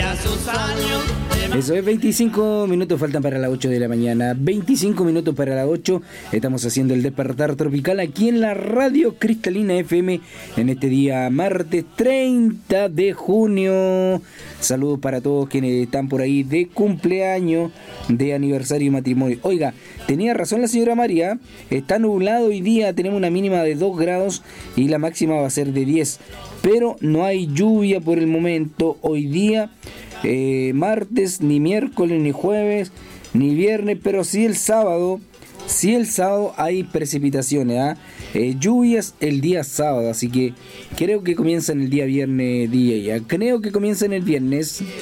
Eso es, 25 minutos faltan para las 8 de la mañana. 25 minutos para las 8. Estamos haciendo el despertar tropical aquí en la Radio Cristalina FM en este día martes 30 de junio. Saludos para todos quienes están por ahí de cumpleaños, de aniversario y matrimonio. Oiga, tenía razón la señora María. Está nublado hoy día, tenemos una mínima de 2 grados y la máxima va a ser de 10. Pero no hay lluvia por el momento. Hoy día, martes, ni miércoles, ni jueves, ni viernes, pero sí el sábado. Sí el sábado hay precipitaciones, lluvias el día sábado, así que creo que comienza en el día viernes, creo que comienza en el viernes.